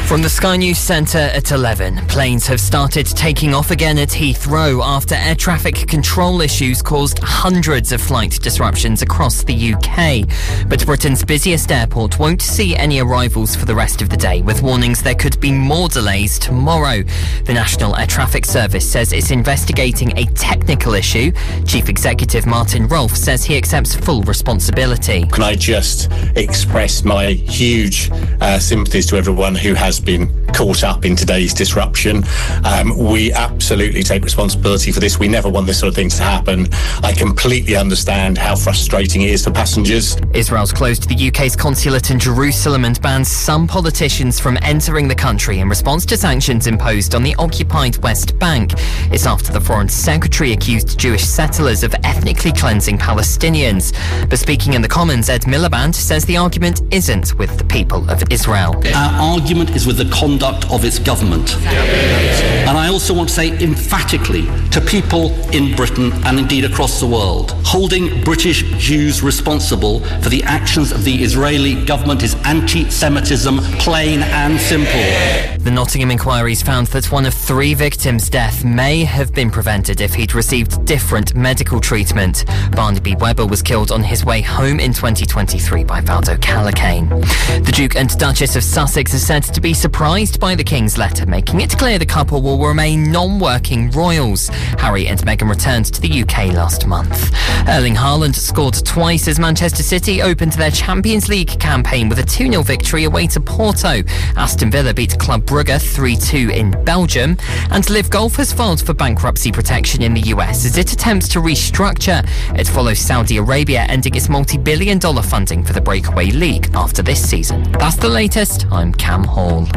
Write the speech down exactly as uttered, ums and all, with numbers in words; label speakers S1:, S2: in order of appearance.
S1: From the Sky News Centre at eleven, planes have started taking off again at Heathrow after air traffic control issues caused hundreds of flight disruptions across the U K. But Britain's busiest airport won't see any arrivals for the rest of the day, with warnings there could be more delays tomorrow. The National Air Traffic Service says it's investigating a technical issue. Chief Executive Martin Rolfe says he accepts full responsibility.
S2: Can I just express my huge uh, sympathies to everyone who has been caught up in today's disruption. Um, we absolutely take responsibility for this. We never want this sort of thing to happen. I completely understand how frustrating it is for passengers.
S1: Israel's closed the U K's consulate in Jerusalem and banned some politicians from entering the country in response to sanctions imposed on the occupied West Bank. It's after the Foreign Secretary accused Jewish settlers of ethnically cleansing Palestinians. But speaking in the Commons, Ed Miliband says the argument isn't with the people of Israel.
S3: Our argument is with the conduct of its government. And I also want to say emphatically to people in Britain and indeed across the world, holding British Jews responsible for the actions of the Israeli government is anti-Semitism, plain and simple.
S1: The Nottingham inquiries found that one of three victims' death may have been prevented if he'd received different medical treatment. Barnaby Webber was killed on his way home in twenty twenty-three by Valdo Calacane. The Duke and Duchess of Sussex are said to be surprised by the King's letter, making it clear the couple will remain non-working royals. Harry and Meghan returned to the U K last month. Erling Haaland scored twice as Manchester City opened their Champions League campaign with a two nil victory away to Porto. Aston Villa beat Club Brugge three two in Belgium. And Liv Golf has filed for bankruptcy protection in the U S as it attempts to restructure. It follows Saudi Arabia ending its multi-billion dollar funding for the breakaway league after this season. That's the latest. I'm Cam Hall.